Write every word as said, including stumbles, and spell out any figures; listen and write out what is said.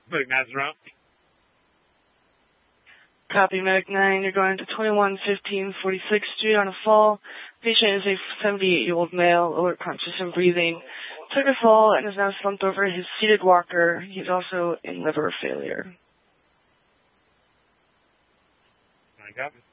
Medic nine's around. Copy, Medic nine. You're going to twenty-one fifteen forty-sixth Street on a fall. Patient is a seventy-eight-year-old male, alert, conscious, and breathing. Took a fall and is now slumped over his seated walker. He's also in liver failure. I got it.